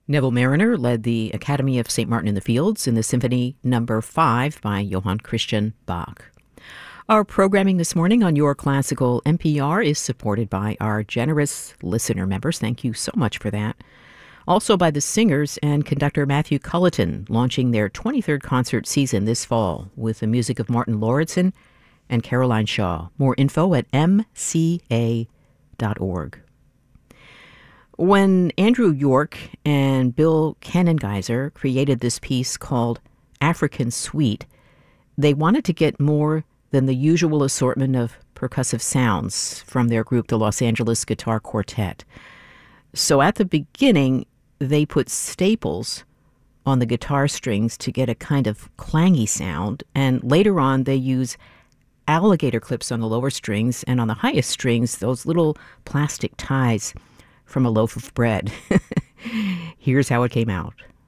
Neville Mariner led the Academy of St. Martin in the Fields in the Symphony No. 5 by Johann Christian Bach. Our programming this morning on Your Classical NPR is supported by our generous listener members. Thank you so much for that. Also by the singers and conductor Matthew Culleton, launching their 23rd concert season this fall with the music of Martin Lauritsen and Caroline Shaw. More info at mca.org. When Andrew York and Bill Kanengeiser created this piece called African Suite, they wanted to get more than the usual assortment of percussive sounds from their group, the Los Angeles Guitar Quartet. So at the beginning, they put staples on the guitar strings to get a kind of clangy sound, and later on they use alligator clips on the lower strings, and on the highest strings, those little plastic ties from a loaf of bread. Here's how it came out.